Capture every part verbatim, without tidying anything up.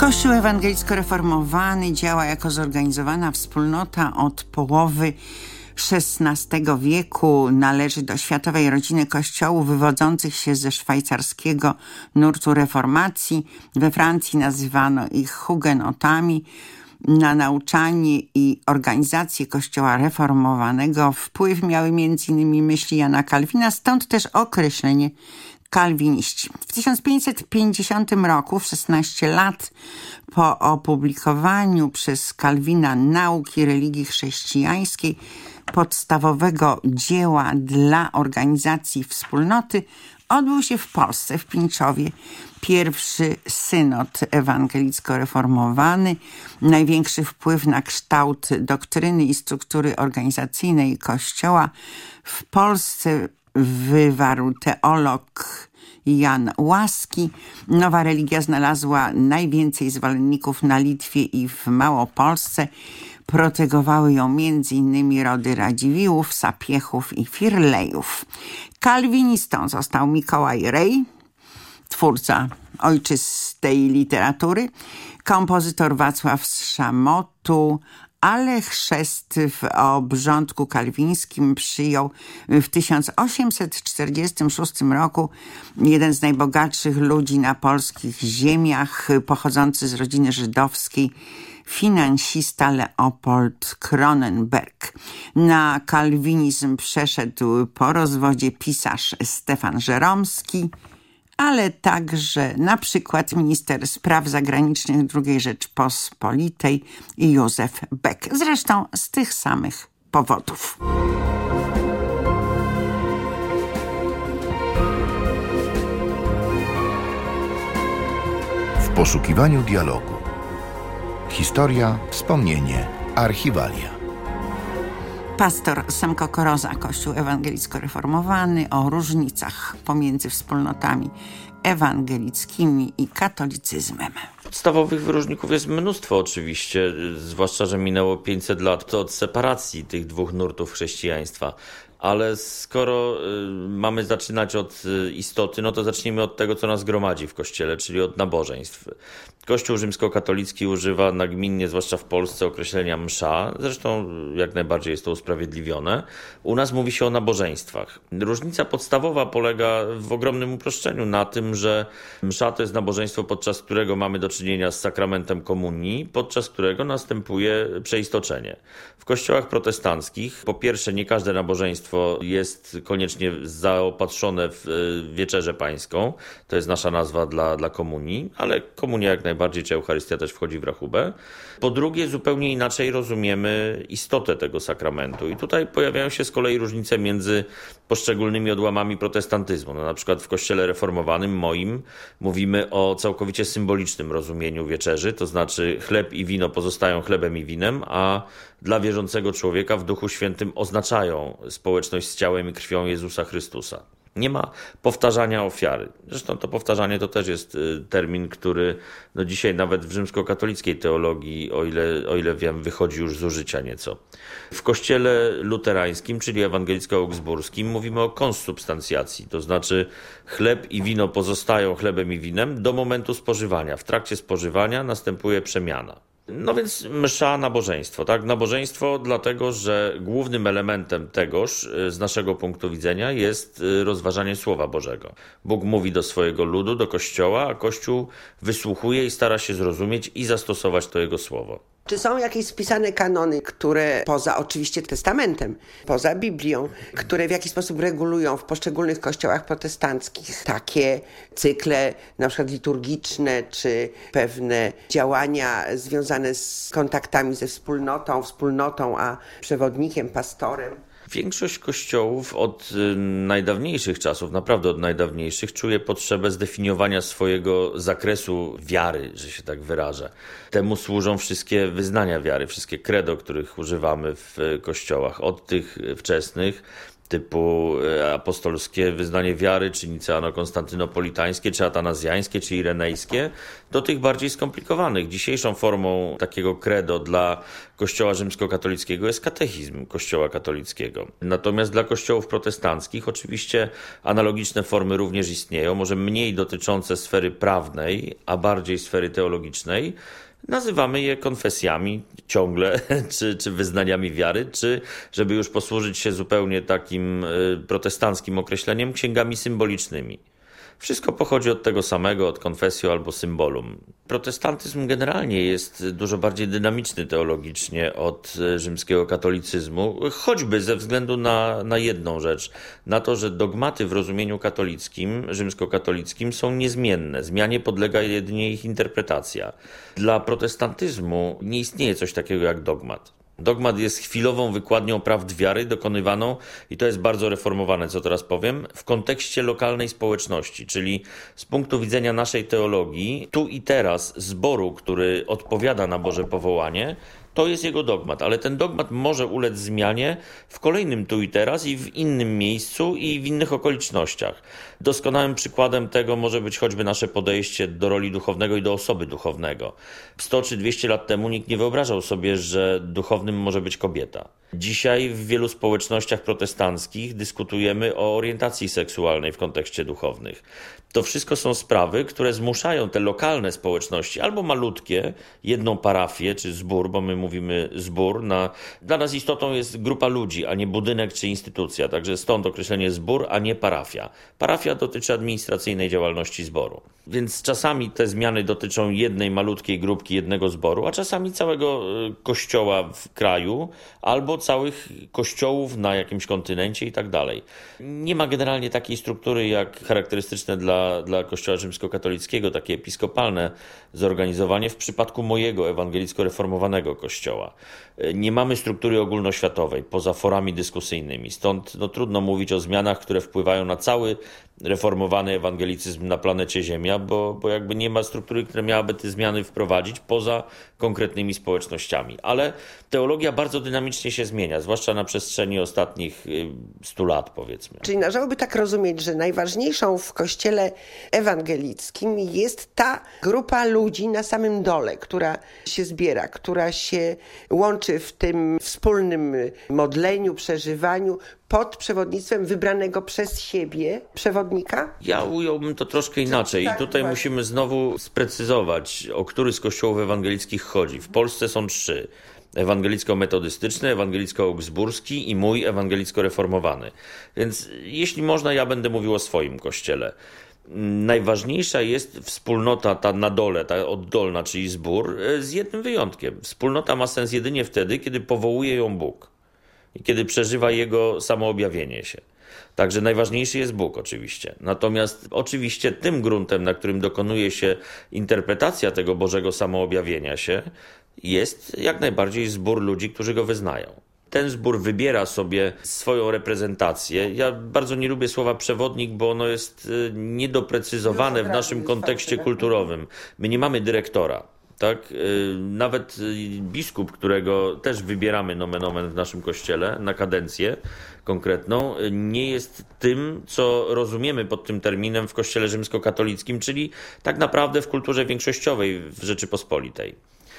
Kościół ewangelicko-reformowany działa jako zorganizowana wspólnota od połowy szesnastego wieku. Należy do światowej rodziny kościołów wywodzących się ze szwajcarskiego nurtu reformacji. We Francji nazywano ich hugenotami. Na nauczanie i organizację kościoła reformowanego wpływ miały między innymi myśli Jana Kalwina, stąd też określenie kalwiniści. W tysiąc pięćset pięćdziesiątym roku, w szesnaście lat po opublikowaniu przez Kalwina Nauki religii chrześcijańskiej, podstawowego dzieła dla organizacji wspólnoty, odbył się w Polsce, w Pińczowie, pierwszy synod ewangelicko-reformowany. Największy wpływ na kształt doktryny i struktury organizacyjnej Kościoła w Polsce wywarł teolog Jan Łaski. Nowa religia znalazła najwięcej zwolenników na Litwie i w Małopolsce. Protegowały ją między innymi rody Radziwiłłów, Sapiehów i Firlejów. Kalwinistą został Mikołaj Rej, twórca ojczystej literatury, kompozytor Wacław z Szamotu, ale chrzest w obrządku kalwińskim przyjął w tysiąc osiemset czterdziestym szóstym roku jeden z najbogatszych ludzi na polskich ziemiach, pochodzący z rodziny żydowskiej, finansista Leopold Kronenberg. Na kalwinizm przeszedł po rozwodzie pisarz Stefan Żeromski, ale także na przykład minister spraw zagranicznych drugiej Rzeczpospolitej Józef Beck. Zresztą z tych samych powodów. W poszukiwaniu dialogu. Historia, wspomnienie, archiwalia. Pastor Semko Koroza, Kościół ewangelicko-reformowany, o różnicach pomiędzy wspólnotami ewangelickimi i katolicyzmem. Podstawowych wyróżników jest mnóstwo oczywiście, zwłaszcza, że minęło pięćset lat od separacji tych dwóch nurtów chrześcijaństwa. Ale skoro y, mamy zaczynać od y, istoty, no to zacznijmy od tego, co nas gromadzi w Kościele, czyli od nabożeństw. Kościół rzymskokatolicki używa nagminnie, zwłaszcza w Polsce, określenia msza. Zresztą jak najbardziej jest to usprawiedliwione. U nas mówi się o nabożeństwach. Różnica podstawowa polega w ogromnym uproszczeniu na tym, że msza to jest nabożeństwo, podczas którego mamy do czynienia z sakramentem komunii, podczas którego następuje przeistoczenie. W kościołach protestanckich, po pierwsze, nie każde nabożeństwo jest koniecznie zaopatrzone w wieczerzę pańską. To jest nasza nazwa dla, dla komunii, ale komunia jak najbardziej, czy Eucharystia też wchodzi w rachubę. Po drugie, zupełnie inaczej rozumiemy istotę tego sakramentu. I tutaj pojawiają się z kolei różnice między poszczególnymi odłamami protestantyzmu. No, na przykład w kościele reformowanym, moim, mówimy o całkowicie symbolicznym rozumieniu wieczerzy, to znaczy chleb i wino pozostają chlebem i winem, a dla wierzącego człowieka w Duchu Świętym oznaczają społeczność z ciałem i krwią Jezusa Chrystusa. Nie ma powtarzania ofiary. Zresztą to powtarzanie to też jest termin, który no dzisiaj nawet w rzymskokatolickiej teologii, o ile, o ile wiem, wychodzi już z użycia nieco. W kościele luterańskim, czyli ewangelicko-augsburskim, mówimy o konsubstancjacji, to znaczy chleb i wino pozostają chlebem i winem do momentu spożywania. W trakcie spożywania następuje przemiana. No więc msza, nabożeństwo, tak? Nabożeństwo dlatego, że głównym elementem tegoż z naszego punktu widzenia jest rozważanie Słowa Bożego. Bóg mówi do swojego ludu, do Kościoła, a Kościół wysłuchuje i stara się zrozumieć i zastosować to Jego Słowo. Czy są jakieś spisane kanony, które poza oczywiście testamentem, poza Biblią, które w jakiś sposób regulują w poszczególnych kościołach protestanckich takie cykle, na przykład liturgiczne, czy pewne działania związane z kontaktami ze wspólnotą, wspólnotą, a przewodnikiem, pastorem? Większość kościołów od najdawniejszych czasów, naprawdę od najdawniejszych, czuje potrzebę zdefiniowania swojego zakresu wiary, że się tak wyrażę. Temu służą wszystkie wyznania wiary, wszystkie credo, których używamy w kościołach, od tych wczesnych, typu apostolskie wyznanie wiary, czy niceano-konstantynopolitańskie, czy atanazjańskie, czy irenejskie, do tych bardziej skomplikowanych. Dzisiejszą formą takiego credo dla Kościoła rzymskokatolickiego jest katechizm Kościoła katolickiego. Natomiast dla kościołów protestanckich oczywiście analogiczne formy również istnieją, może mniej dotyczące sfery prawnej, a bardziej sfery teologicznej. Nazywamy je konfesjami ciągle, czy, czy wyznaniami wiary, czy, żeby już posłużyć się zupełnie takim protestanckim określeniem, księgami symbolicznymi. Wszystko pochodzi od tego samego, od confessio albo symbolum. Protestantyzm generalnie jest dużo bardziej dynamiczny teologicznie od rzymskiego katolicyzmu, choćby ze względu na, na jedną rzecz, na to, że dogmaty w rozumieniu katolickim, rzymskokatolickim są niezmienne. Zmianie podlega jedynie ich interpretacja. Dla protestantyzmu nie istnieje coś takiego jak dogmat. Dogmat jest chwilową wykładnią prawd wiary dokonywaną, i to jest bardzo reformowane, co teraz powiem, w kontekście lokalnej społeczności, czyli z punktu widzenia naszej teologii, tu i teraz zboru, który odpowiada na Boże powołanie, to jest jego dogmat, ale ten dogmat może ulec zmianie w kolejnym tu i teraz i w innym miejscu i w innych okolicznościach. Doskonałym przykładem tego może być choćby nasze podejście do roli duchownego i do osoby duchownego. sto czy dwieście lat temu nikt nie wyobrażał sobie, że duchownym może być kobieta. Dzisiaj w wielu społecznościach protestanckich dyskutujemy o orientacji seksualnej w kontekście duchownych. To wszystko są sprawy, które zmuszają te lokalne społeczności, albo malutkie, jedną parafię czy zbór, bo my mówimy zbór, na, dla nas istotą jest grupa ludzi, a nie budynek czy instytucja, także stąd określenie zbór, a nie parafia. Parafia dotyczy administracyjnej działalności zboru. Więc czasami te zmiany dotyczą jednej malutkiej grupki, jednego zboru, a czasami całego kościoła w kraju, albo całych kościołów na jakimś kontynencie i tak dalej. Nie ma generalnie takiej struktury jak charakterystyczne dla, dla Kościoła rzymskokatolickiego, takie episkopalne zorganizowanie w przypadku mojego ewangelicko-reformowanego kościoła. Nie mamy struktury ogólnoświatowej, poza forami dyskusyjnymi. Stąd no, trudno mówić o zmianach, które wpływają na cały reformowany ewangelicyzm na planecie Ziemia, bo, bo jakby nie ma struktury, która miałaby te zmiany wprowadzić poza konkretnymi społecznościami. Ale teologia bardzo dynamicznie się zmienia, zwłaszcza na przestrzeni ostatnich stu lat, powiedzmy. Czyli należałoby tak rozumieć, że najważniejszą w kościele ewangelickim jest ta grupa ludzi na samym dole, która się zbiera, która się łączy w tym wspólnym modleniu, przeżywaniu, pod przewodnictwem wybranego przez siebie przewodnika? Ja ująłbym to troszkę inaczej. I tutaj musimy znowu sprecyzować, o który z kościołów ewangelickich chodzi. W Polsce są trzy. Ewangelicko-metodystyczny, ewangelicko-augsburski i mój ewangelicko-reformowany. Więc jeśli można, ja będę mówił o swoim kościele. Najważniejsza jest wspólnota ta na dole, ta oddolna, czyli zbór, z jednym wyjątkiem. Wspólnota ma sens jedynie wtedy, kiedy powołuje ją Bóg i kiedy przeżywa Jego samoobjawienie się. Także najważniejszy jest Bóg oczywiście. Natomiast oczywiście tym gruntem, na którym dokonuje się interpretacja tego Bożego samoobjawienia się, jest jak najbardziej zbór ludzi, którzy Go wyznają. Ten zbór wybiera sobie swoją reprezentację. Ja bardzo nie lubię słowa przewodnik, bo ono jest niedoprecyzowane w naszym kontekście kulturowym. My nie mamy dyrektora. Tak? Nawet biskup, którego też wybieramy nomen omen w naszym kościele na kadencję konkretną, nie jest tym, co rozumiemy pod tym terminem w kościele rzymskokatolickim, czyli tak naprawdę w kulturze większościowej w Rzeczypospolitej.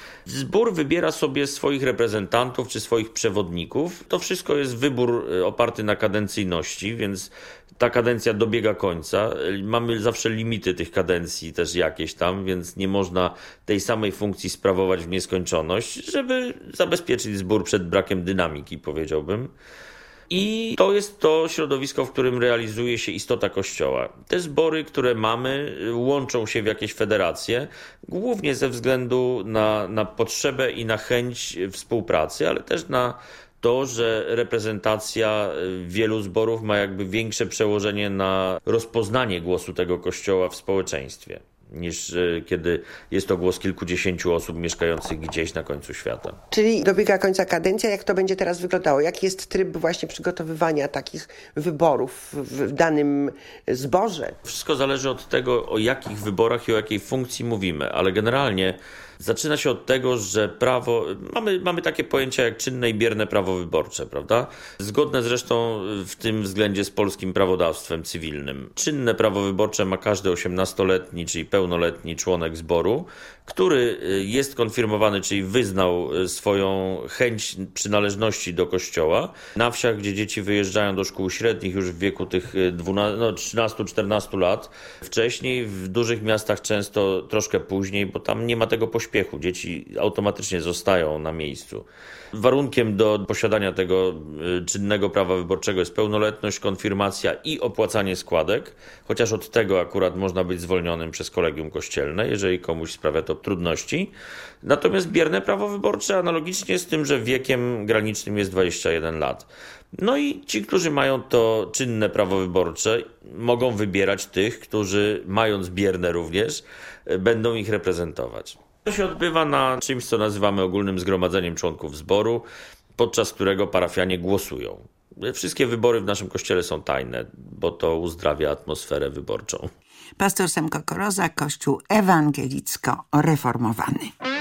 Zbór wybiera sobie swoich reprezentantów czy swoich przewodników. To wszystko jest wybór oparty na kadencyjności, więc ta kadencja dobiega końca. Mamy zawsze limity tych kadencji też jakieś tam, więc nie można tej samej funkcji sprawować w nieskończoność, żeby zabezpieczyć zbór przed brakiem dynamiki, powiedziałbym. I to jest to środowisko, w którym realizuje się istota Kościoła. Te zbory, które mamy, łączą się w jakieś federacje, głównie ze względu na, na potrzebę i na chęć współpracy, ale też na to, że reprezentacja wielu zborów ma jakby większe przełożenie na rozpoznanie głosu tego Kościoła w społeczeństwie. niż kiedy jest to głos kilkudziesięciu osób mieszkających gdzieś na końcu świata. Czyli dobiega końca kadencja. Jak to będzie teraz wyglądało? Jaki jest tryb właśnie przygotowywania takich wyborów w danym zborze? Wszystko zależy od tego, o jakich wyborach i o jakiej funkcji mówimy, ale generalnie zaczyna się od tego, że prawo, mamy, mamy takie pojęcia jak czynne i bierne prawo wyborcze, prawda? Zgodne zresztą w tym względzie z polskim prawodawstwem cywilnym. Czynne prawo wyborcze ma każdy osiemnastoletni, czyli pełnoletni członek zboru, który jest konfirmowany, czyli wyznał swoją chęć przynależności do kościoła. Na wsiach, gdzie dzieci wyjeżdżają do szkół średnich już w wieku tych dwunastu, no, trzynastu czternastu lat, wcześniej w dużych miastach często troszkę później, bo tam nie ma tego pośpiechu. Dzieci automatycznie zostają na miejscu. Warunkiem do posiadania tego czynnego prawa wyborczego jest pełnoletność, konfirmacja i opłacanie składek, chociaż od tego akurat można być zwolnionym przez kolegium kościelne, jeżeli komuś sprawia to trudności. Natomiast bierne prawo wyborcze analogicznie z tym, że wiekiem granicznym jest dwadzieścia jeden lat. No i ci, którzy mają to czynne prawo wyborcze, mogą wybierać tych, którzy mając bierne również, będą ich reprezentować. To się odbywa na czymś, co nazywamy ogólnym zgromadzeniem członków zboru, podczas którego parafianie głosują. Wszystkie wybory w naszym kościele są tajne, bo to uzdrawia atmosferę wyborczą. Pastor Semko Koroza, Kościół ewangelicko-reformowany.